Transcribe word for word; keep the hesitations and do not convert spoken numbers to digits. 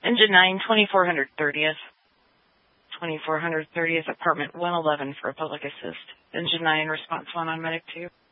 Engine nine, twenty-four thirtieth. twenty-four thirtieth, apartment one eleven for a public assist. Engine nine, response one on Medic two.